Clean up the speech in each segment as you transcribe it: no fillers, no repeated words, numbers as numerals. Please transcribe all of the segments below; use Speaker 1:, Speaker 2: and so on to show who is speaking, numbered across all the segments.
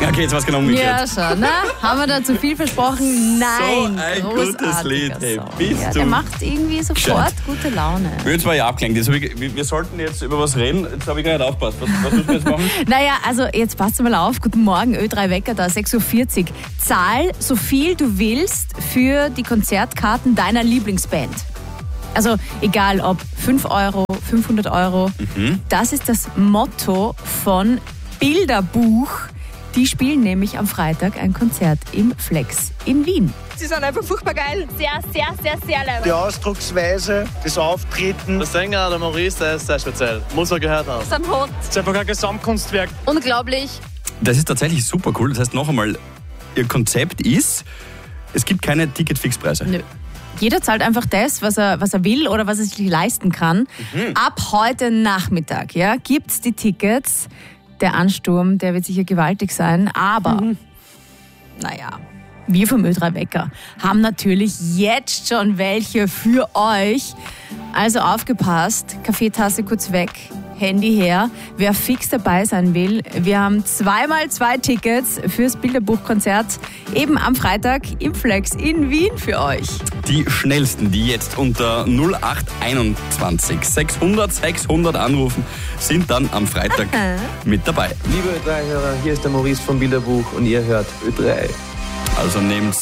Speaker 1: Okay, jetzt war es genau umgekehrt.
Speaker 2: Ja, schon. Na, haben wir da zu viel versprochen? Nein.
Speaker 1: So ein gutes Lied, hey, bist du.
Speaker 2: Der macht irgendwie sofort gute Laune.
Speaker 1: Jetzt war ich abgelenkt. Wir sollten jetzt über was reden. Jetzt habe ich gar nicht aufgepasst. Was müssen wir jetzt machen?
Speaker 2: Naja, also jetzt passt mal auf. Guten Morgen, Ö3 Wecker da, 6.40 Uhr. Zahl so viel du willst für die Konzertkarten deiner Lieblingsband. Also egal ob 5 Euro, 500 Euro. Das ist das Motto von Bilderbuch. Die spielen nämlich am Freitag ein Konzert im Flex in Wien.
Speaker 3: Sie sind einfach furchtbar geil.
Speaker 4: Sehr, sehr, sehr, sehr leid.
Speaker 5: Die Ausdrucksweise, das Auftreten.
Speaker 6: Der Sänger, der Maurice, der ist sehr speziell. Muss er gehört haben.
Speaker 4: Sind hot.
Speaker 5: Das ist einfach ein Gesamtkunstwerk.
Speaker 4: Unglaublich.
Speaker 1: Das ist tatsächlich super cool. Das heißt noch einmal, ihr Konzept ist, es gibt keine Ticketfixpreise.
Speaker 2: Nö. Jeder zahlt einfach das, was er will oder was er sich leisten kann. Ab heute Nachmittag gibt es die Tickets. Der Ansturm, der wird sicher gewaltig sein. Aber, naja, wir vom Ö3 Wecker haben natürlich jetzt schon welche für euch. Also aufgepasst, Kaffeetasse kurz weg, Handy her. Wer fix dabei sein will, wir haben 2x2 Tickets fürs Bilderbuchkonzert eben am Freitag im Flex in Wien für euch.
Speaker 1: Die schnellsten, die jetzt unter 0821 600 600 anrufen, sind dann am Freitag mit dabei.
Speaker 7: Liebe Ö3-Hörer, hier ist der Maurice vom Bilderbuch und ihr hört Ö3.
Speaker 1: Also nehmt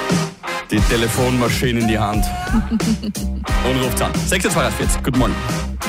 Speaker 1: die Telefonmaschine in die Hand und ruft an. 6.42 Uhr, guten Morgen.